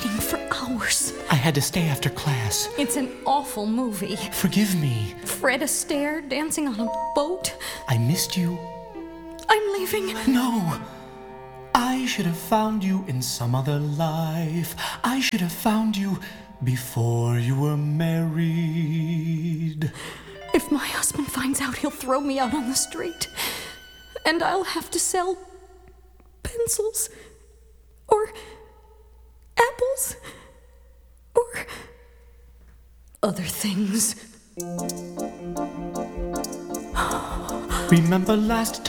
talking for hours. I had to stay after class. It's an awful movie. Forgive me. Fred Astaire dancing on a boat. I missed you. I'm leaving. No. I should have found you in some other life. I should have found you before you were married. If my husband finds out, he'll throw me out on the street. And I'll have to sell pencils. Or apples. Or other things. Remember last